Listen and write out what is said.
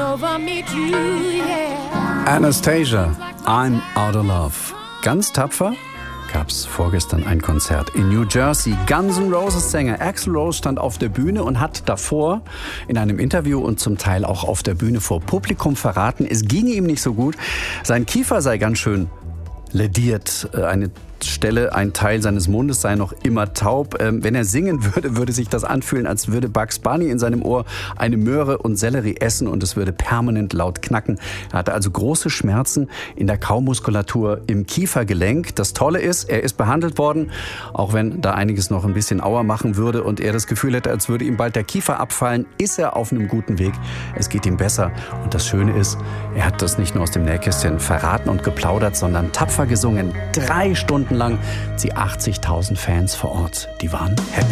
over me too, yeah. Anastasia, I'm out of love. Ganz tapfer gab's vorgestern ein Konzert in New Jersey. Guns N' Roses Sänger Axl Rose stand auf der Bühne und hat davor in einem Interview und zum Teil auch auf der Bühne vor Publikum verraten, es ginge ihm nicht so gut. Sein Kiefer sei ganz schön lädiert. Ein Teil seines Mundes sei noch immer taub. Wenn er singen würde, würde sich das anfühlen, als würde Bugs Bunny in seinem Ohr eine Möhre und Sellerie essen und es würde permanent laut knacken. Er hatte also große Schmerzen in der Kaumuskulatur im Kiefergelenk. Das Tolle ist, er ist behandelt worden, auch wenn da einiges noch ein bisschen Auer machen würde und er das Gefühl hätte, als würde ihm bald der Kiefer abfallen, ist er auf einem guten Weg. Es geht ihm besser. Und das Schöne ist, er hat das nicht nur aus dem Nähkästchen verraten und geplaudert, sondern tapfer gesungen. 3 Stunden lang die 80.000 Fans vor Ort, die waren happy.